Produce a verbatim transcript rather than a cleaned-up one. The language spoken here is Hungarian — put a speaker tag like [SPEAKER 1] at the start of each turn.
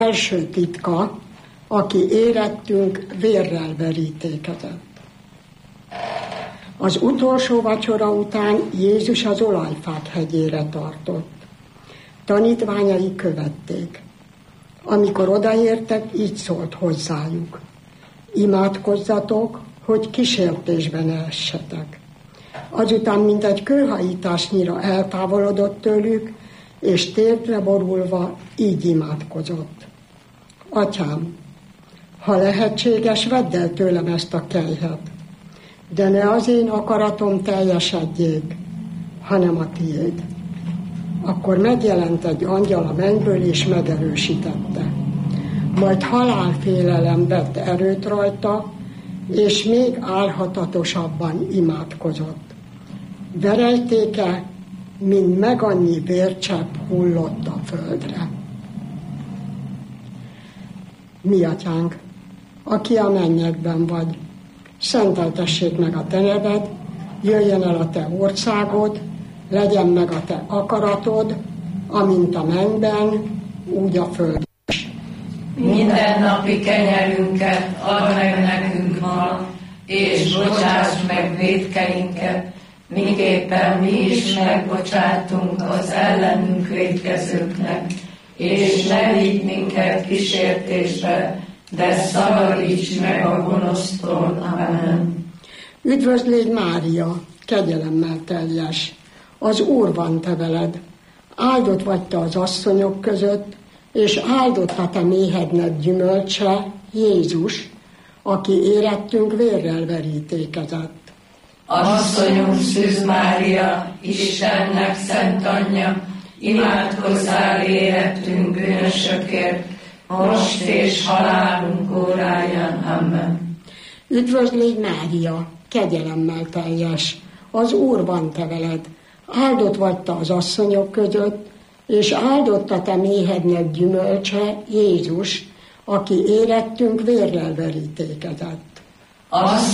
[SPEAKER 1] első titka, aki érettünk vérrel verítékezett. Az utolsó vacsora után Jézus az Olajfák hegyére tartott. Tanítványai követték. Amikor odaértek, így szólt hozzájuk: imádkozzatok, hogy kísértésben ne essetek. Azután mintegy kőhajításnyira eltávolodott tőlük, és térdre borulva így imádkozott: Atyám, ha lehetséges, vedd el tőlem ezt a kelyhet, de ne az én akaratom teljesedjék, hanem a tiéd. Akkor megjelent egy angyal a mennyből, és megerősítette. Majd halálfélelem vett erőt rajta, és még álhatatosabban imádkozott. Verejtéke, mint megannyi vércsepp hullott a földre. Mi atyánk, aki a mennyekben vagy, szenteltessék meg a te neved, jöjjön el a te országod, legyen meg a te akaratod, amint a mennyben, úgy a földön.
[SPEAKER 2] Mindennapi kenyerünket add meg nekünk ma, és bocsáss meg vétkeinket, miképpen mi is megbocsátunk az ellenünk vétkezőknek, és ne vigy minket kísértésbe, de szabadíts meg a gonosztól. Amen.
[SPEAKER 1] Üdvözlégy Mária, kegyelemmel teljes, az Úr van te veled, áldott vagy te az asszonyok között, és áldott a te méhednek gyümölcse, Jézus, aki érettünk vérrel verítékezett.
[SPEAKER 2] Asszonyunk Szűz Mária, Istennek szent anyja, imádkozzál érettünk bűnösökért, most és halálunk óráján. Amen.
[SPEAKER 1] Üdvözlégy Mária, kegyelemmel teljes, az Úr van te veled, áldott vagy te az asszonyok között, és áldott a te méhednek gyümölcse, Jézus, aki érettünk vérrel verítékezett.